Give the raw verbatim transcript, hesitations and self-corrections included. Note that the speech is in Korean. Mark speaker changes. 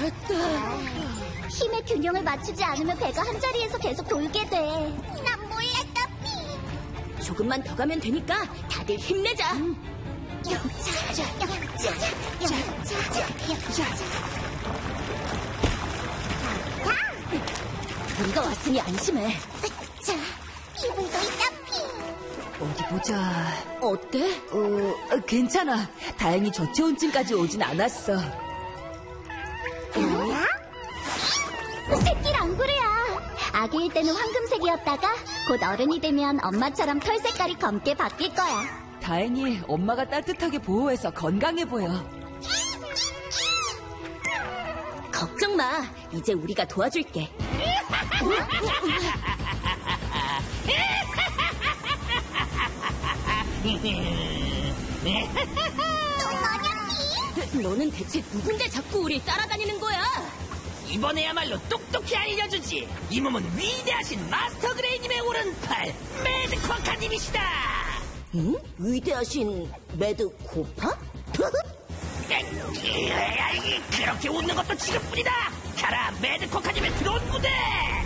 Speaker 1: 잘했다. 힘의 균형을 맞추지 않으면 배가 한 자리에서 계속 돌게 돼. 난 몰랐다, 피.
Speaker 2: 조금만 더 가면 되니까 다들 힘내자. 음. 우리가 왔으니 안심해.
Speaker 1: 자, 이불도 있다, 피.
Speaker 3: 어디 보자.
Speaker 2: 어때?
Speaker 3: 어, 괜찮아. 다행히 저체온증까지 오진 않았어.
Speaker 1: 뭐야? 새끼 랑구르야. 아기일 때는 황금색이었다가 곧 어른이 되면 엄마처럼 털 색깔이 검게 바뀔 거야.
Speaker 3: 다행히 엄마가 따뜻하게 보호해서 건강해 보여.
Speaker 2: 걱정 마. 이제 우리가 도와줄게. 너는 대체 누군데 자꾸 우리 따라다니는 거야?
Speaker 4: 이번에야말로 똑똑히 알려주지. 이 몸은 위대하신 마스터 그레이님의 오른팔 매드쿼카님이시다.
Speaker 2: 응? 위대하신 매드코파?
Speaker 4: 그렇게 웃는 것도 지금뿐이다. 가라 매드쿼카님의 드론 부대.